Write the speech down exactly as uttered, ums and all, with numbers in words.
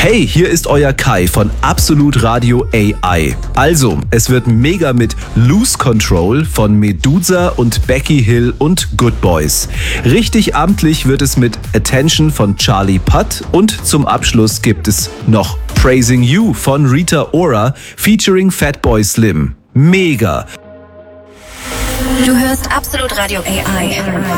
Hey, hier ist euer Kai von Absolut Radio A I. Also, es wird mega mit Lose Control von Meduza und Becky Hill und Good Boys. Richtig amtlich wird es mit Attention von Charlie Puth und zum Abschluss gibt es noch Praising You von Rita Ora featuring Fatboy Slim. Mega! Du hörst Absolut Radio A I.